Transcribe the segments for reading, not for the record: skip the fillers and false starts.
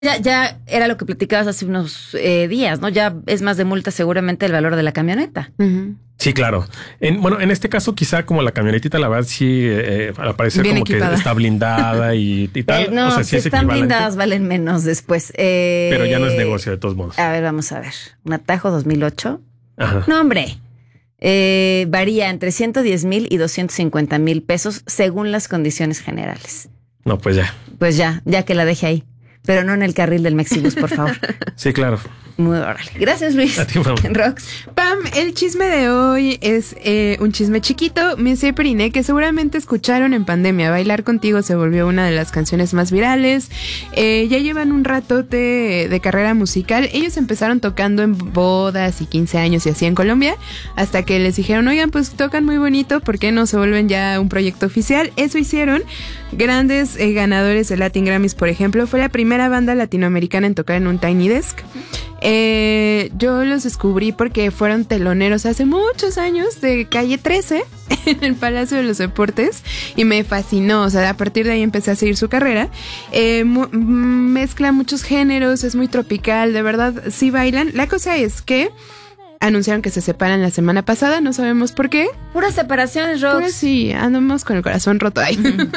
Ya era lo que platicabas hace unos días, ¿no? Ya es más de multa seguramente el valor de la camioneta. Uh-huh. Sí, claro. En este caso quizá como la camionetita, la verdad sí, al parecer bien como equipada, que está blindada y tal. No, o sea, si están blindadas valen menos después. Pero ya no es negocio de todos modos. A ver, vamos a ver. Un Atajo 2008. Ajá. No, hombre. Varía entre 110,000 y 250,000 pesos según las condiciones generales. No, pues ya. Pues ya que la deje ahí. Pero no en el carril del Mexibus, por favor. Sí, claro. Muy órale. Gracias, Luis. A ti, Pam. Rox. Pam, el chisme de hoy es un chisme chiquito. Messier Periné, que seguramente escucharon en pandemia. Bailar Contigo se volvió una de las canciones más virales. Ya llevan un rato de carrera musical. Ellos empezaron tocando en bodas y 15 años y así en Colombia, hasta que les dijeron, oigan, pues tocan muy bonito, ¿por qué no se vuelven ya un proyecto oficial? Eso hicieron. Grandes ganadores de Latin Grammys, por ejemplo. Fue la primera banda latinoamericana en tocar en un Tiny Desk. Yo los descubrí porque fueron teloneros hace muchos años de Calle 13 en el Palacio de los Deportes y me fascinó. O sea, a partir de ahí empecé a seguir su carrera. Mezcla muchos géneros, es muy tropical, de verdad, sí bailan. La cosa es que anunciaron que se separan la semana pasada, no sabemos por qué. Puras separaciones, Rox. Pues sí, andamos con el corazón roto ahí.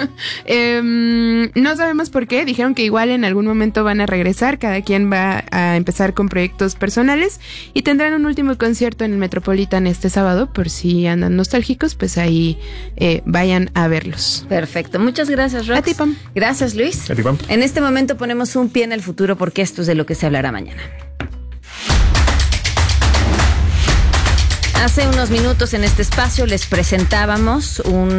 No sabemos por qué, dijeron que igual en algún momento van a regresar, cada quien va a empezar con proyectos personales y tendrán un último concierto en el Metropolitan este sábado, por si andan nostálgicos, pues ahí vayan a verlos. Perfecto, muchas gracias, Rox. A ti, Pam. Gracias, Luis. A ti, Pam. En este momento ponemos un pie en el futuro porque esto es de lo que se hablará mañana. Hace unos minutos en este espacio les presentábamos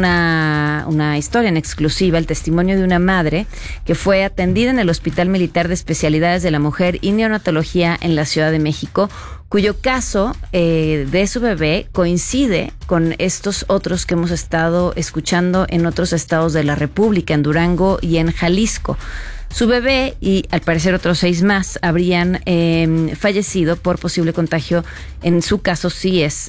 una historia en exclusiva, el testimonio de una madre que fue atendida en el Hospital Militar de Especialidades de la Mujer y Neonatología en la Ciudad de México, cuyo caso de su bebé coincide con estos otros que hemos estado escuchando en otros estados de la República, en Durango y en Jalisco. Su bebé y al parecer otros 6 más habrían fallecido por posible contagio. En su caso sí es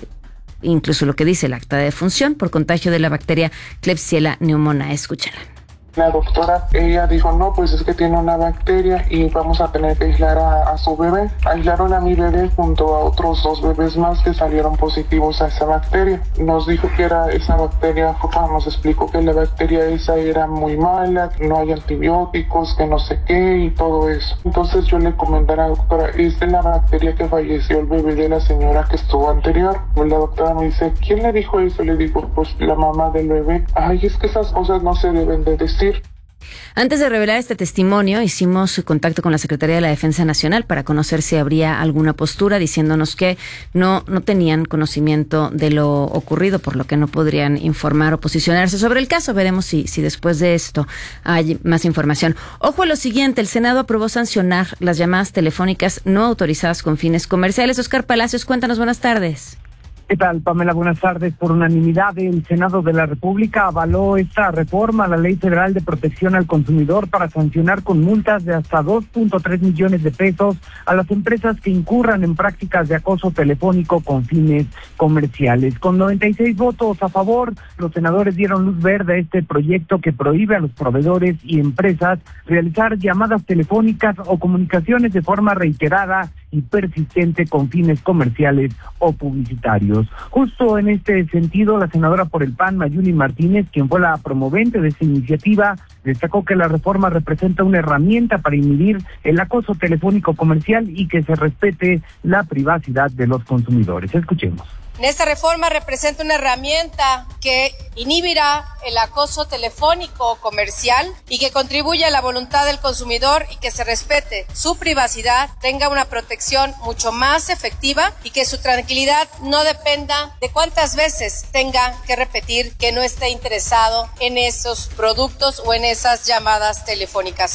incluso lo que dice el acta de defunción por contagio de la bacteria Klebsiella pneumoniae. Escúchala. La doctora, ella dijo, no, pues es que tiene una bacteria y vamos a tener que aislar a su bebé. Aislaron a mi bebé junto a otros 2 bebés más que salieron positivos a esa bacteria. Nos dijo que era esa bacteria, nos explicó que la bacteria esa era muy mala, no hay antibióticos, que no sé qué y todo eso. Entonces yo le comenté a la doctora, es de la bacteria que falleció el bebé de la señora que estuvo anterior. La doctora me dice, ¿quién le dijo eso? Le digo, pues la mamá del bebé. Ay, es que esas cosas no se deben de decir. Antes de revelar este testimonio, hicimos contacto con la Secretaría de la Defensa Nacional para conocer si habría alguna postura, diciéndonos que no tenían conocimiento de lo ocurrido, por lo que no podrían informar o posicionarse sobre el caso. Veremos si después de esto hay más información. Ojo a lo siguiente, el Senado aprobó sancionar las llamadas telefónicas no autorizadas con fines comerciales. Oscar Palacios, cuéntanos, buenas tardes. ¿Qué tal, Pamela? Buenas tardes. Por unanimidad, el Senado de la República avaló esta reforma a la Ley Federal de Protección al Consumidor para sancionar con multas de hasta 2.3 millones de pesos a las empresas que incurran en prácticas de acoso telefónico con fines comerciales. Con 96 votos a favor, los senadores dieron luz verde a este proyecto que prohíbe a los proveedores y empresas realizar llamadas telefónicas o comunicaciones de forma reiterada y persistente con fines comerciales o publicitarios. Justo en este sentido, la senadora por el PAN, Mayuli Martínez, quien fue la promovente de esta iniciativa, destacó que la reforma representa una herramienta para inhibir el acoso telefónico comercial y que se respete la privacidad de los consumidores. Escuchemos. Esta reforma representa una herramienta que inhibirá el acoso telefónico o comercial y que contribuye a la voluntad del consumidor y que se respete su privacidad, tenga una protección mucho más efectiva y que su tranquilidad no dependa de cuántas veces tenga que repetir que no esté interesado en esos productos o en esas llamadas telefónicas.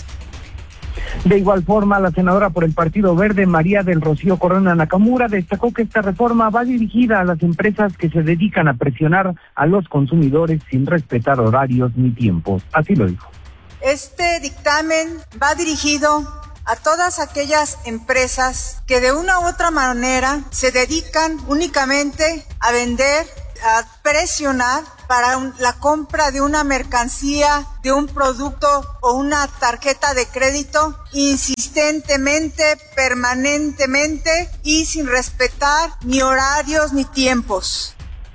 De igual forma, la senadora por el Partido Verde, María del Rocío Corona Nakamura, destacó que esta reforma va dirigida a las empresas que se dedican a presionar a los consumidores sin respetar horarios ni tiempos. Así lo dijo. Este dictamen va dirigido a todas aquellas empresas que de una u otra manera se dedican únicamente a vender, a presionar para la compra de una mercancía, de un producto o una tarjeta de crédito insistentemente, permanentemente y sin respetar ni horarios ni tiempos.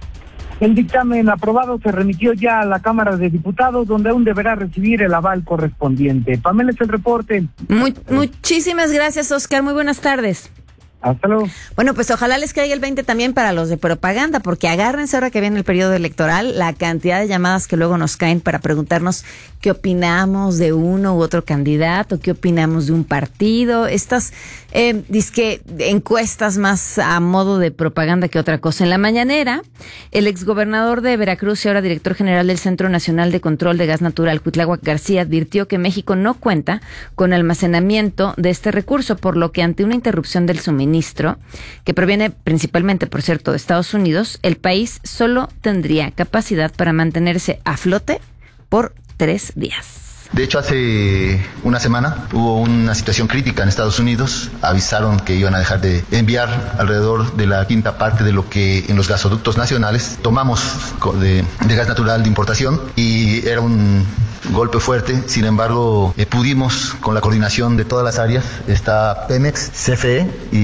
El dictamen aprobado se remitió ya a la Cámara de Diputados, donde aún deberá recibir el aval correspondiente. Pamela, es el reporte. Muchísimas gracias, Oscar. Muy buenas tardes. Hasta luego. Bueno, pues ojalá les caiga el 20 también para los de propaganda, porque agárrense ahora que viene el periodo electoral, la cantidad de llamadas que luego nos caen para preguntarnos qué opinamos de uno u otro candidato, qué opinamos de un partido, estas dizque encuestas más a modo de propaganda que otra cosa. En la mañanera, el exgobernador de Veracruz y ahora director general del Centro Nacional de Control de Gas Natural, Cuitláhuac García, advirtió que México no cuenta con almacenamiento de este recurso, por lo que ante una interrupción del suministro, que proviene principalmente, por cierto, de Estados Unidos, el país solo tendría capacidad para mantenerse a flote por 3 días. De hecho, hace una semana hubo una situación crítica en Estados Unidos. Avisaron que iban a dejar de enviar alrededor de la quinta parte de lo que en los gasoductos nacionales tomamos de gas natural de importación, y era un golpe fuerte. Sin embargo, pudimos, con la coordinación de todas las áreas, está Pemex, CFE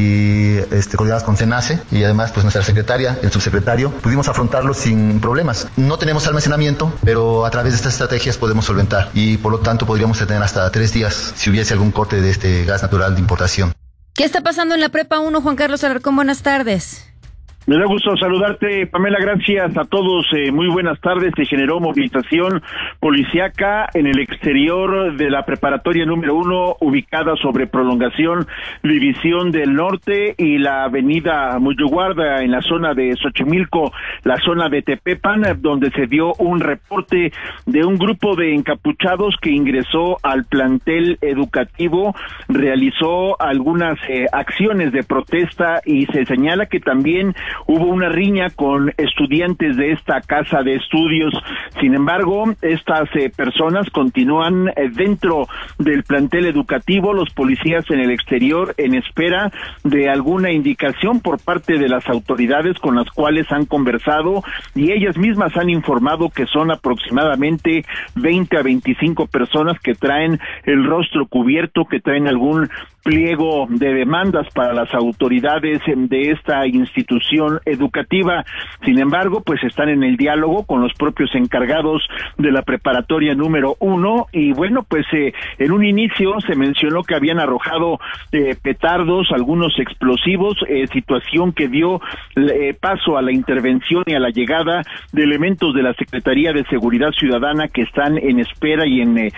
y coordinadas con CENACE, y además pues nuestra secretaria, el subsecretario, pudimos afrontarlo sin problemas. No tenemos almacenamiento, pero a través de estas estrategias podemos solventar, y por lo tanto podríamos tener hasta 3 días si hubiese algún corte de este gas natural de importación. ¿Qué está pasando en la Prepa 1, Juan Carlos Alarcón? Buenas tardes. Me da gusto saludarte, Pamela, gracias a todos, muy buenas tardes. Se generó movilización policíaca en el exterior de la preparatoria número 1, ubicada sobre Prolongación, División del Norte y la avenida Muyuguarda, en la zona de Xochimilco, la zona de Tepepan, donde se dio un reporte de un grupo de encapuchados que ingresó al plantel educativo, realizó algunas acciones de protesta, y se señala que también hubo una riña con estudiantes de esta casa de estudios. Sin embargo, estas personas continúan dentro del plantel educativo, los policías en el exterior, en espera de alguna indicación por parte de las autoridades con las cuales han conversado, y ellas mismas han informado que son aproximadamente 20 a 25 personas que traen el rostro cubierto, que traen algún pliego de demandas para las autoridades de esta institución educativa. Sin embargo, pues están en el diálogo con los propios encargados de la preparatoria número 1, y bueno, pues en un inicio se mencionó que habían arrojado petardos, algunos explosivos, situación que dio paso a la intervención y a la llegada de elementos de la Secretaría de Seguridad Ciudadana, que están en espera y en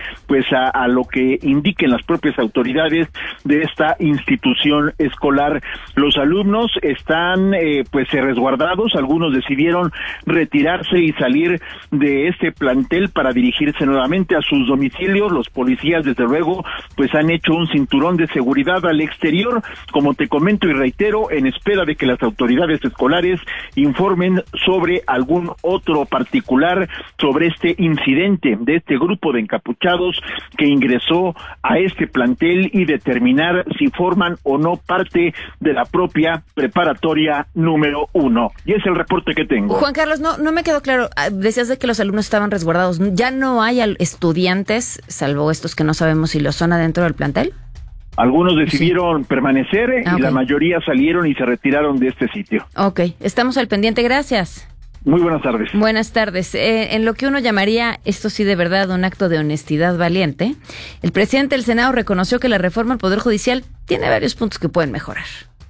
a lo que indiquen las propias autoridades de esta institución escolar. Los alumnos están resguardados, algunos decidieron retirarse y salir de este plantel para dirigirse nuevamente a sus domicilios. Los policías, desde luego, pues han hecho un cinturón de seguridad al exterior, como te comento y reitero, en espera de que las autoridades escolares informen sobre algún otro particular, sobre este incidente de este grupo de encapuchados que ingresó a este plantel, y determinar si forman o no parte de la propia preparatoria número 1. Y es el reporte que tengo. Juan Carlos, no me quedó claro. Decías de que los alumnos estaban resguardados. ¿Ya no hay estudiantes, salvo estos que no sabemos si lo son, adentro del plantel? Algunos decidieron permanecer y la mayoría salieron y se retiraron de este sitio. Ok, estamos al pendiente. Gracias. Muy buenas tardes. Buenas tardes. En lo que uno llamaría, esto sí de verdad, un acto de honestidad valiente, el presidente del Senado reconoció que la reforma al Poder Judicial tiene varios puntos que pueden mejorar.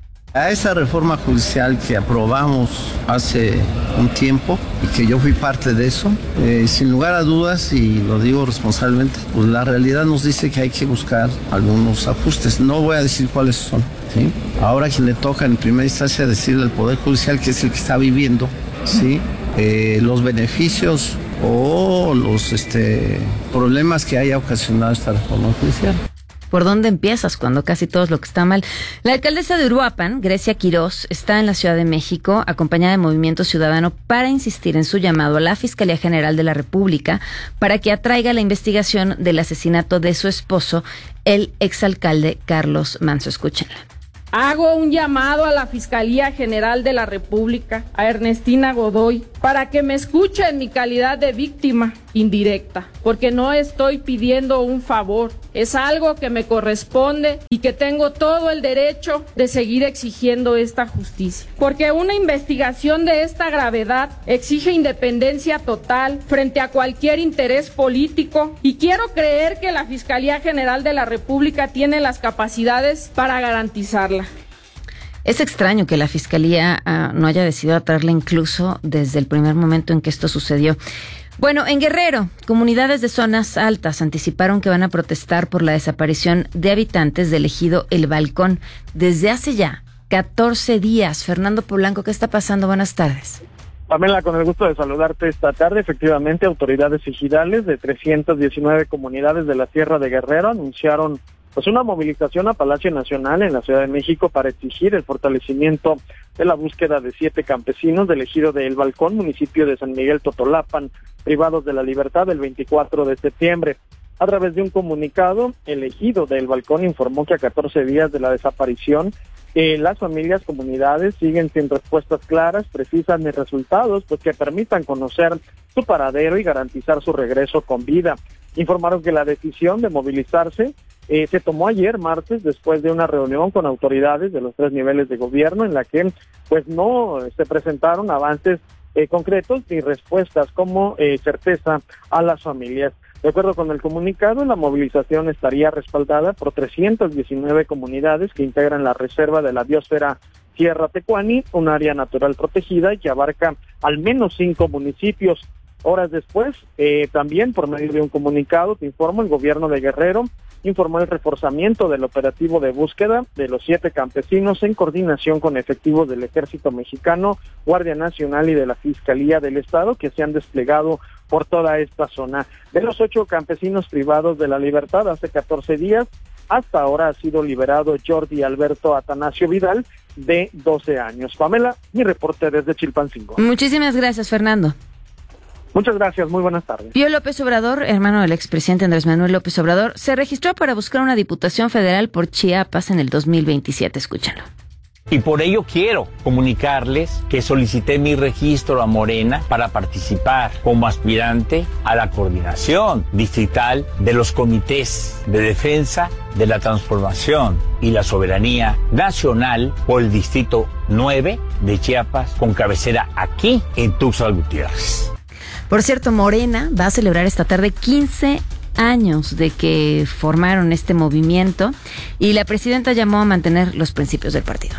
A esa reforma judicial que aprobamos hace un tiempo y que yo fui parte de eso, sin lugar a dudas, y lo digo responsablemente, pues la realidad nos dice que hay que buscar algunos ajustes. No voy a decir cuáles son, ¿sí? Ahora quien le toca en primera instancia decirle al Poder Judicial, que es el que está viviendo, ¿sí? Los beneficios o los problemas que haya ocasionado esta reforma judicial. ¿Por dónde empiezas cuando casi todo es lo que está mal? La alcaldesa de Uruapan, Grecia Quirós, está en la Ciudad de México, acompañada de Movimiento Ciudadano, para insistir en su llamado a la Fiscalía General de la República para que atraiga la investigación del asesinato de su esposo, el exalcalde Carlos Manso. Escúchenla. Hago un llamado a la Fiscalía General de la República, a Ernestina Godoy, para que me escuche en mi calidad de víctima indirecta, porque no estoy pidiendo un favor, es algo que me corresponde y que tengo todo el derecho de seguir exigiendo esta justicia, porque una investigación de esta gravedad exige independencia total frente a cualquier interés político, y quiero creer que la Fiscalía General de la República tiene las capacidades para garantizarla. Es extraño que la Fiscalía no haya decidido atraerla incluso desde el primer momento en que esto sucedió. Bueno, en Guerrero, comunidades de zonas altas anticiparon que van a protestar por la desaparición de habitantes del ejido El Balcón desde hace ya 14 días. Fernando Polanco, ¿qué está pasando? Buenas tardes. Pamela, con el gusto de saludarte esta tarde. Efectivamente, autoridades ejidales de 319 comunidades de la Sierra de Guerrero anunciaron una movilización a Palacio Nacional en la Ciudad de México para exigir el fortalecimiento de la búsqueda de 7 campesinos del ejido de El Balcón, municipio de San Miguel Totolapan, privados de la libertad el 24 de septiembre. A través de un comunicado, el ejido de El Balcón informó que a 14 días de la desaparición, las familias, comunidades siguen sin respuestas claras, precisas ni resultados, pues que permitan conocer su paradero y garantizar su regreso con vida. Informaron que la decisión de movilizarse se tomó ayer martes después de una reunión con autoridades de los 3 niveles de gobierno en la que pues no se presentaron avances concretos ni respuestas como certeza a las familias. De acuerdo con el comunicado, la movilización estaría respaldada por 319 comunidades que integran la reserva de la biosfera Sierra Tecuani, un área natural protegida y que abarca al menos 5 municipios. Horas después, también por medio de un comunicado, te informo, el gobierno de Guerrero informó el reforzamiento del operativo de búsqueda de los 7 campesinos en coordinación con efectivos del Ejército Mexicano, Guardia Nacional y de la Fiscalía del Estado que se han desplegado por toda esta zona. De los 8 campesinos privados de la libertad hace 14 días, hasta ahora ha sido liberado Jordi Alberto Atanasio Vidal, de 12 años. Pamela, mi reporte desde Chilpancingo. Muchísimas gracias, Fernando. Muchas gracias, muy buenas tardes. Pío López Obrador, hermano del expresidente Andrés Manuel López Obrador, se registró para buscar una diputación federal por Chiapas en el 2027. Escúchenlo. Y por ello quiero comunicarles que solicité mi registro a Morena para participar como aspirante a la coordinación distrital de los comités de defensa de la transformación y la soberanía nacional por el distrito 9 de Chiapas, con cabecera aquí en Tuxtla Gutiérrez. Por cierto, Morena va a celebrar esta tarde 15 años de que formaron este movimiento y la presidenta llamó a mantener los principios del partido.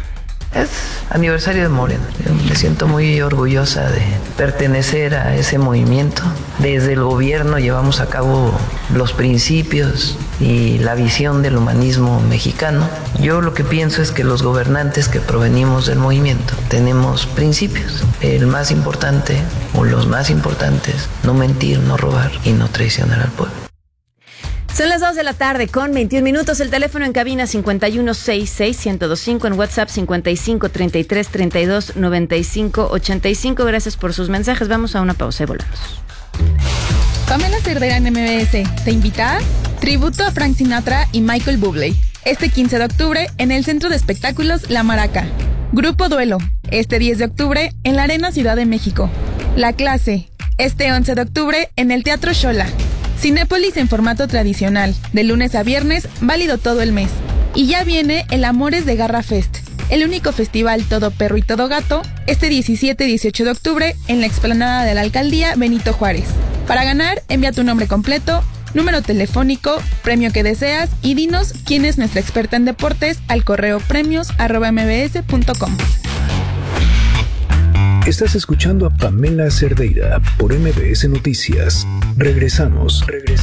Es aniversario de Morena. Yo me siento muy orgullosa de pertenecer a ese movimiento. Desde el gobierno llevamos a cabo los principios y la visión del humanismo mexicano. Yo lo que pienso es que los gobernantes que provenimos del movimiento tenemos principios. El más importante o los más importantes: no mentir, no robar y no traicionar al pueblo. Son las 2 de la tarde con 21 minutos. El teléfono en cabina 5166-1025, en WhatsApp 5533329585. Gracias por sus mensajes. Vamos a una pausa y volvemos. Pamela Cerdeira en MBS te invita a tributo a Frank Sinatra y Michael Bublé. Este 15 de octubre en el Centro de Espectáculos La Maraca. Grupo Duelo, este 10 de octubre en la Arena Ciudad de México. La Clase, este 11 de octubre en el Teatro Xola. Cinépolis en formato tradicional, de lunes a viernes, válido todo el mes. Y ya viene el Amores de Garra Fest, el único festival todo perro y todo gato, este 17 y 18 de octubre en la explanada de la Alcaldía Benito Juárez. Para ganar, envía tu nombre completo, número telefónico, premio que deseas y dinos quién es nuestra experta en deportes al correo premios@mbs.com. Estás escuchando a Pamela Cerdeira por MBS Noticias. Regresamos.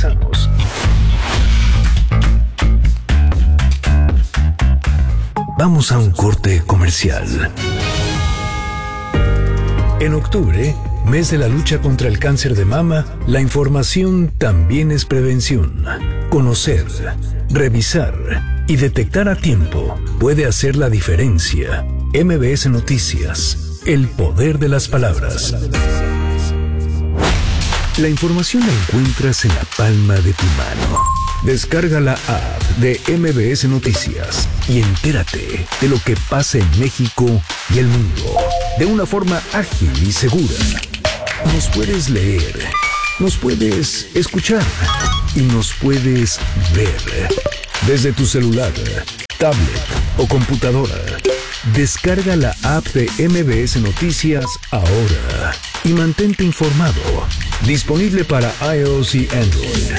Vamos a un corte comercial. En octubre, mes de la lucha contra el cáncer de mama, la información también es prevención. Conocer, revisar y detectar a tiempo puede hacer la diferencia. MBS Noticias. El poder de las palabras. La información la encuentras en la palma de tu mano. Descarga la app de MBS Noticias y entérate de lo que pasa en México y el mundo de una forma ágil y segura. Nos puedes leer, nos puedes escuchar y nos puedes ver. Desde tu celular, tablet o computadora. Descarga la app de MBS Noticias ahora y mantente informado. Disponible para iOS y Android.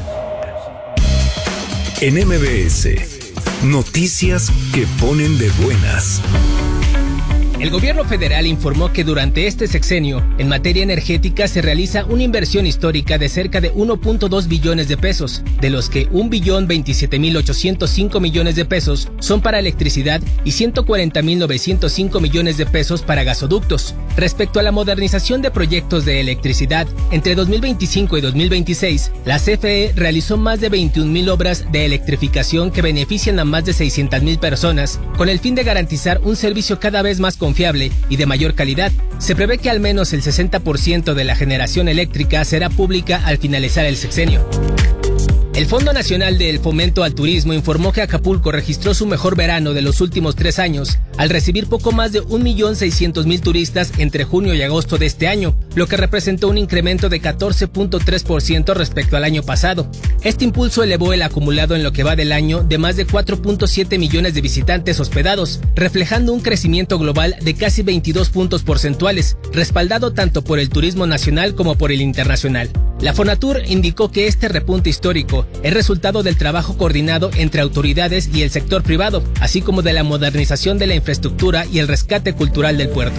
En MBS, noticias que ponen de buenas. El gobierno federal informó que durante este sexenio, en materia energética, se realiza una inversión histórica de cerca de 1.2 billones de pesos, de los que 1.027.805 millones de pesos son para electricidad y 140.905 millones de pesos para gasoductos. Respecto a la modernización de proyectos de electricidad, entre 2025 y 2026, la CFE realizó más de 21.000 obras de electrificación que benefician a más de 600.000 personas, con el fin de garantizar un servicio cada vez más confiable y de mayor calidad. Se prevé que al menos el 60% de la generación eléctrica será pública al finalizar el sexenio. El Fondo Nacional del Fomento al Turismo informó que Acapulco registró su mejor verano de los últimos 3 años, al recibir poco más de 1.600.000 turistas entre junio y agosto de este año, lo que representó un incremento de 14.3% respecto al año pasado. Este impulso elevó el acumulado en lo que va del año de más de 4.7 millones de visitantes hospedados, reflejando un crecimiento global de casi 22 puntos porcentuales, respaldado tanto por el turismo nacional como por el internacional. La Fonatur indicó que este repunte histórico es resultado del trabajo coordinado entre autoridades y el sector privado, así como de la modernización de la infraestructura y el rescate cultural del puerto.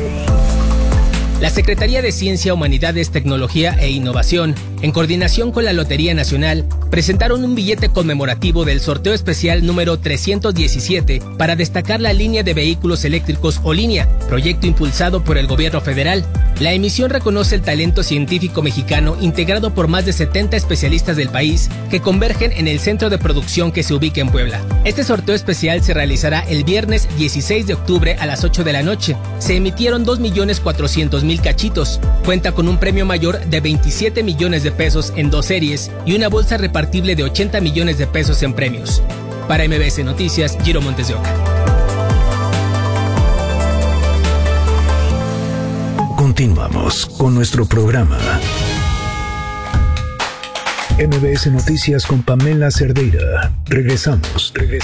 La Secretaría de Ciencia, Humanidades, Tecnología e Innovación, en coordinación con la Lotería Nacional, presentaron un billete conmemorativo del sorteo especial número 317 para destacar la línea de vehículos eléctricos O-Línea, proyecto impulsado por el gobierno federal. La emisión reconoce el talento científico mexicano integrado por más de 70 especialistas del país que convergen en el centro de producción que se ubica en Puebla. Este sorteo especial se realizará el viernes 16 de octubre a las 8 de la noche. Se emitieron 2.400.000 cachitos. Cuenta con un premio mayor de 27 millones de pesos en 2 series y una bolsa repartible de 80 millones de pesos en premios. Para MBS Noticias, Giro Montes de Oca. Continuamos con nuestro programa. MBS Noticias con Pamela Cerdeira. Regresamos.